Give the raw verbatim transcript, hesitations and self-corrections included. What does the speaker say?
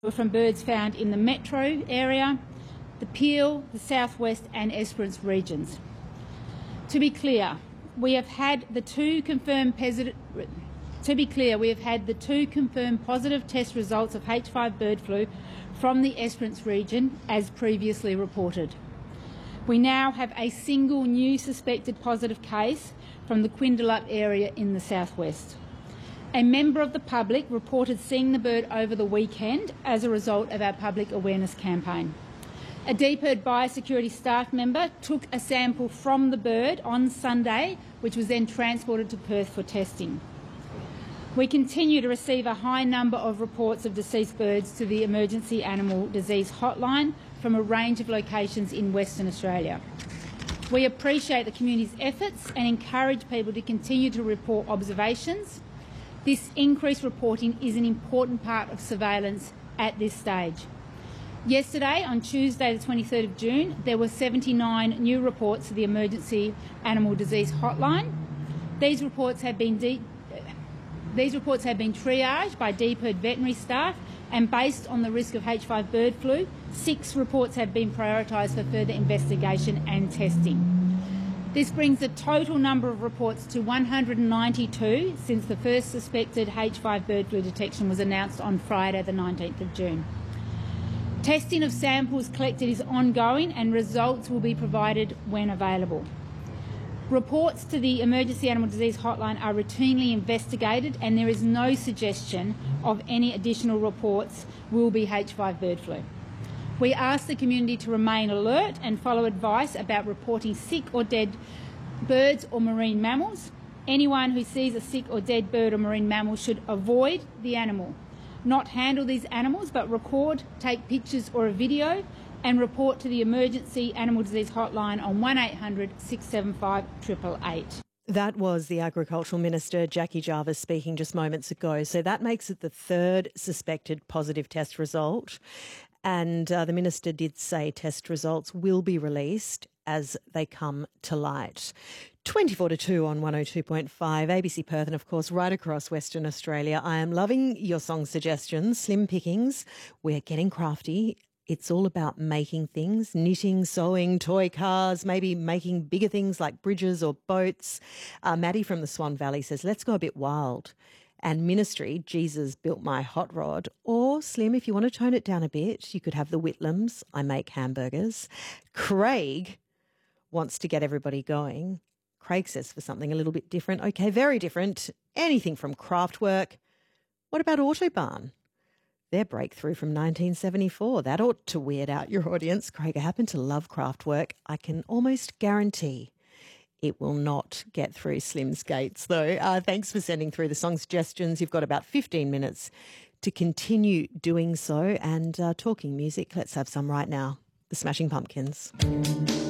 were from birds found in the metro area, the Peel, the southwest and Esperance regions. To be clear, we have had the two confirmed positive. To be clear, we have had the two confirmed positive test results of H five bird flu from the Esperance region, as previously reported. We now have a single new suspected positive case from the Quindalup area in the southwest. A member of the public reported seeing the bird over the weekend as a result of our public awareness campaign. A DPIRD biosecurity staff member took a sample from the bird on Sunday, which was then transported to Perth for testing. We continue to receive a high number of reports of deceased birds to the Emergency Animal Disease Hotline from a range of locations in Western Australia. We appreciate the community's efforts and encourage people to continue to report observations. This increased reporting is an important part of surveillance at this stage. Yesterday, on Tuesday the twenty-third of June, there were seventy-nine new reports to the Emergency Animal Disease Hotline. These reports have been, de these reports have been triaged by DPIRD veterinary staff, and based on the risk of H five bird flu, six reports have been prioritised for further investigation and testing. This brings the total number of reports to one hundred ninety-two since the first suspected H five bird flu detection was announced on Friday the nineteenth of June. Testing of samples collected is ongoing and results will be provided when available. Reports to the Emergency Animal Disease Hotline are routinely investigated and there is no suggestion of any additional reports will be H five bird flu. We ask the community to remain alert and follow advice about reporting sick or dead birds or marine mammals. Anyone who sees a sick or dead bird or marine mammal should avoid the animal, not handle these animals, but record, take pictures or a video and report to the Emergency Animal Disease Hotline on one eight hundred, six seven five, eight eight eight. That was the Agricultural Minister, Jackie Jarvis, speaking just moments ago. So that makes it the third suspected positive test result. And uh, the Minister did say test results will be released as they come to light. twenty-four to two on one oh two point five, A B C Perth, and of course right across Western Australia. I am loving your song suggestions, Slim Pickings. We're getting crafty. It's all about making things, knitting, sewing, toy cars, maybe making bigger things like bridges or boats. Uh, Maddie from the Swan Valley says, let's go a bit wild. And Ministry, Jesus Built My Hot Rod. Or Slim, if you want to tone it down a bit, you could have the Whitlams, I Make Hamburgers. Craig wants to get everybody going. Craig says for something a little bit different. Okay, very different. Anything from Kraftwerk. What about Autobahn? Their breakthrough from nineteen seventy-four. That ought to weird out your audience. Craig, I happen to love Kraftwerk. I can almost guarantee it will not get through Slim's gates, though. Uh, thanks for sending through the song suggestions. You've got about fifteen minutes to continue doing so. And uh, talking music, let's have some right now. The Smashing Pumpkins.